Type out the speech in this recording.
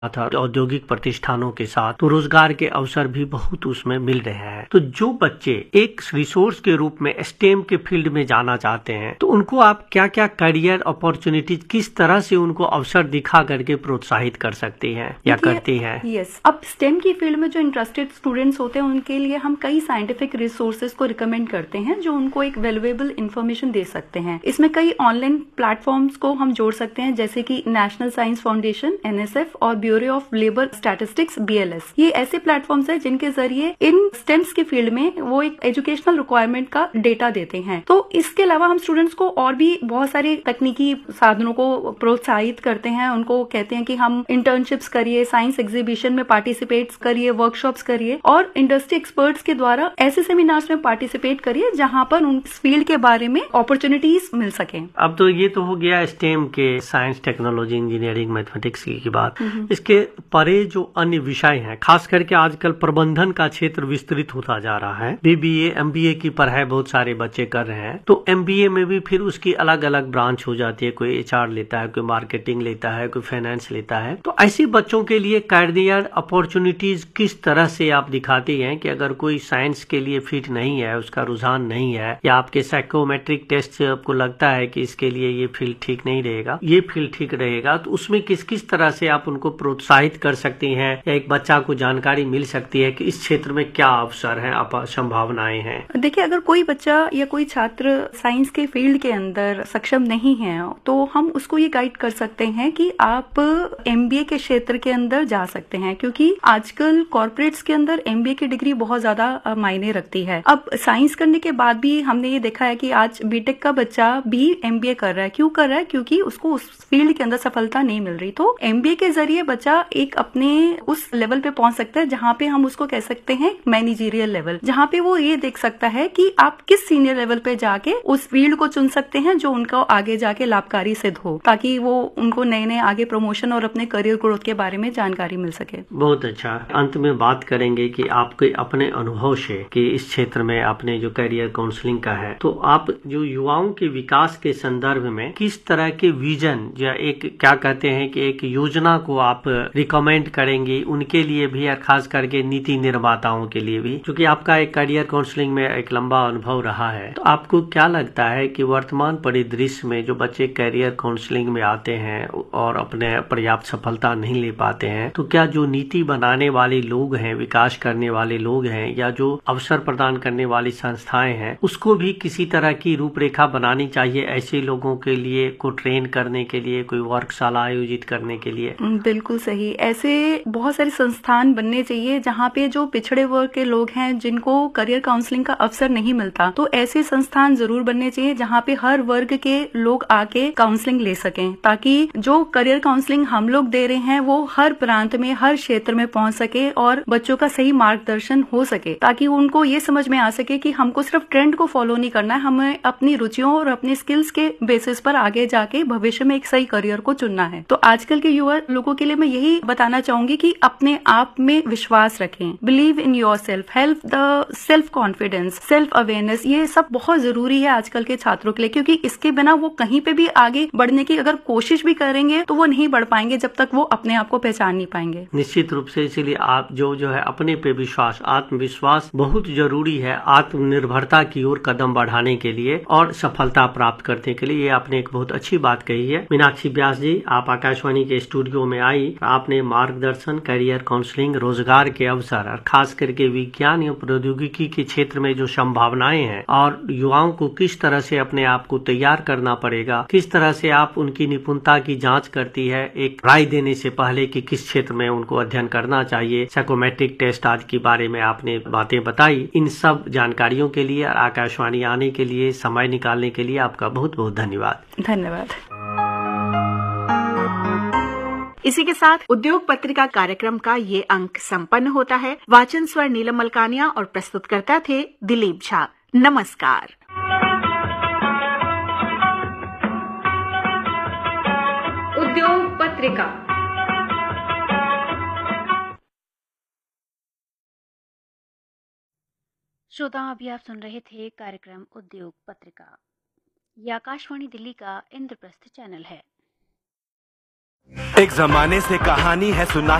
था औद्योगिक प्रतिष्ठानों के साथ, तो रोजगार के अवसर भी बहुत उसमें मिल रहे हैं। तो जो बच्चे एक रिसोर्स के रूप में स्टेम के फील्ड में जाना चाहते हैं, तो उनको आप क्या क्या करियर अपॉर्चुनिटीज, किस तरह से उनको अवसर दिखा करके प्रोत्साहित कर सकती हैं या करती हैं? यस, अब स्टेम की फील्ड में जो इंटरेस्टेड स्टूडेंट्स होते हैं उनके लिए हम कई साइंटिफिक रिसोर्सेज को रिकमेंड करते हैं जो उनको एक वैल्यूएबल इंफॉर्मेशन दे सकते हैं। इसमें कई ऑनलाइन प्लेटफॉर्म्स को हम जोड़ सकते हैं, जैसे कि नेशनल साइंस फाउंडेशन NSF और bureau of labour statistics BLS। ये ऐसे प्लेटफॉर्म्स हैं जिनके जरिए इन स्टेम्स की फील्ड में वो एक एजुकेशनल रिक्वायरमेंट का डेटा देते हैं। तो इसके अलावा हम स्टूडेंट्स को और भी बहुत सारे तकनीकी साधनों को प्रोत्साहित करते हैं। उनको कहते हैं कि हम इंटर्नशिप्स करिए, साइंस एग्जीबिशन में पार्टिसिपेट करिए, वर्कशॉप्स करिए और इंडस्ट्री एक्सपर्ट्स के द्वारा ऐसे सेमिनार्स में पार्टिसिपेट करिए जहां पर उन फील्ड के बारे में अपॉर्चुनिटीज मिल सके। अब तो ये तो हो गया स्टेम के, साइंस, टेक्नोलॉजी, इंजीनियरिंग, मैथमेटिक्स की बात। इसके परे जो अन्य विषय हैं, खास करके आजकल प्रबंधन का क्षेत्र विस्तृत होता जा रहा है। BBA MBA की पढ़ाई बहुत सारे बच्चे कर रहे हैं, तो MBA में भी फिर उसकी अलग अलग ब्रांच हो जाती है। कोई HR लेता है, कोई मार्केटिंग लेता है, कोई फाइनेंस लेता है। तो ऐसे बच्चों के लिए करियर अपॉर्चुनिटीज किस तरह से आप दिखाती हैं कि अगर कोई साइंस के लिए फिट नहीं है, उसका रुझान नहीं है, या आपके साइकोमेट्रिक टेस्ट से आपको लगता है कि इसके लिए ये फील्ड ठीक नहीं रहेगा, ये फील्ड ठीक रहेगा, तो उसमें किस किस तरह से आप उनको प्रोत्साहित कर सकती हैं या एक बच्चा को जानकारी मिल सकती है कि इस क्षेत्र में क्या अवसर है, संभावनाएं हैं? देखिए, अगर कोई बच्चा या कोई छात्र साइंस के फील्ड के अंदर सक्षम नहीं है तो हम उसको ये गाइड कर सकते हैं कि आप MBA के क्षेत्र के अंदर जा सकते हैं, क्योंकि आजकल कॉर्पोरेट्स के अंदर MBA की डिग्री बहुत ज्यादा मायने रखती है। अब साइंस करने के बाद भी हमने ये देखा है कि आज बीटेक का बच्चा भी MBA कर रहा है। क्यों कर रहा है? क्योंकि उसको उस फील्ड के अंदर सफलता नहीं मिल रही। तो MBA के जरिए बच्चा एक अपने उस लेवल पे पहुंच सकता है जहां पे हम उसको कह सकते हैं मैनेजरियल लेवल, जहां पे वो ये देख सकता है कि आप किस सीनियर लेवल पे जाके उस फील्ड को चुन सकते हैं जो उनको आगे जाके लाभकारी सिद्ध हो, ताकि वो उनको नए नए आगे प्रमोशन और अपने करियर ग्रोथ के बारे में जानकारी मिल सके। बहुत अच्छा। अंत में बात करेंगे कि आपके अपने अनुभव से कि इस क्षेत्र में आपने जो करियर काउंसलिंग का है, तो आप जो युवाओं के विकास के संदर्भ में किस तरह के विजन या एक क्या कहते हैं कि एक योजना को आप रिकमेंड करेंगी उनके लिए भी, और खास करके नीति निर्माताओं के लिए भी, क्योंकि आपका एक करियर काउंसलिंग में एक लंबा अनुभव रहा है। तो आपको क्या लगता है कि वर्तमान परिदृश्य में जो बच्चे करियर काउंसलिंग में आते हैं और अपने पर्याप्त सफलता नहीं ले पाते हैं, तो क्या जो नीति बनाने वाले लोग हैं, विकास करने वाले लोग हैं, या जो अवसर प्रदान करने वाली संस्थाएं हैं, उसको भी किसी तरह की रूपरेखा बनानी चाहिए ऐसे लोगों के लिए को ट्रेन करने के लिए, कोई वर्कशाला आयोजित करने के लिए? बिल्कुल सही। ऐसे बहुत सारे संस्थान बनने चाहिए जहाँ पे जो पिछड़े वर्ग के लोग हैं जिनको करियर काउंसलिंग का अवसर नहीं मिलता, तो ऐसे संस्थान जरूर बनने चाहिए जहाँ पे हर वर्ग के लोग आके काउंसलिंग ले सकें, ताकि जो करियर काउंसलिंग हम लोग दे रहे हैं वो हर प्रांत में, हर क्षेत्र में पहुंच सके और बच्चों का सही मार्गदर्शन हो सके, ताकि उनको ये समझ में आ सके कि हमको सिर्फ ट्रेंड को फॉलो नहीं करना है, हमें अपनी रुचियों और अपनी स्किल्स के बेसिस पर आगे जाके भविष्य में एक सही करियर को चुनना है। तो आजकल के युवा लोगों के लिए मैं यही बताना चाहूंगी कि अपने आप में विश्वास रखें, believe in your self, help the self confidence, self awareness, ये सब बहुत जरूरी है आजकल के छात्रों के लिए, क्योंकि इसके बिना वो कहीं पे भी आगे बढ़ने की अगर कोशिश भी करेंगे तो वो नहीं बढ़ पाएंगे जब तक वो अपने आप को पहचान नहीं पाएंगे। निश्चित रूप से। इसीलिए आप जो है अपने पे विश्वास, आत्मविश्वास बहुत जरूरी है आत्मनिर्भरता की ओर कदम बढ़ाने के लिए और सफलता प्राप्त करने के लिए। ये आपने एक बहुत अच्छी बात कही है। मीनाक्षी व्यास जी, आप आकाशवाणी के स्टूडियो में आई, आपने मार्गदर्शन, करियर काउंसलिंग, रोजगार के अवसर और खास करके विज्ञान एवं प्रौद्योगिकी के क्षेत्र में जो संभावनाएं हैं और युवाओं को किस तरह से अपने आप को तैयार करना पड़ेगा, किस तरह से आप उनकी निपुणता की जांच करती है एक राय देने से पहले कि किस क्षेत्र में उनको अध्ययन करना चाहिए, साइकोमेट्रिक टेस्ट आज के बारे में आपने बातें बताई। इन सब जानकारियों के लिए और आकाशवाणी आने के लिए, समय निकालने के लिए आपका बहुत बहुत धन्यवाद। धन्यवाद। इसी के साथ उद्योग पत्रिका कार्यक्रम का ये अंक संपन्न होता है। वाचन स्वर नीलम मलकानिया और प्रस्तुतकर्ता थे दिलीप झा। नमस्कार। उद्योग पत्रिका। श्रोता, अभी आप सुन रहे थे कार्यक्रम उद्योग पत्रिका। ये आकाशवाणी दिल्ली का इंद्रप्रस्थ चैनल है। एक जमाने से कहानी है सुना